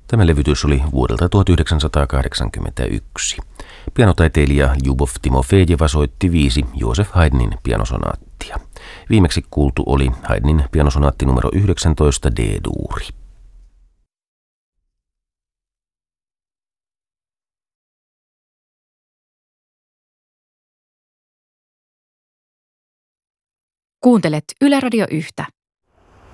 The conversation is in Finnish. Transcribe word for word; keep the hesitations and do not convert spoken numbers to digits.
Tämä levytys oli vuodelta tuhatyhdeksänsataakahdeksankymmentäyksi. Pianotaiteilija Ljubov Timofejeva soitti viisi Joseph Haydnin pianosonaattia. Viimeksi kuultu oli Haydnin pianosonaatti numero yhdeksäntoista D-duuri. Kuuntelet Yle Radio Yhtä.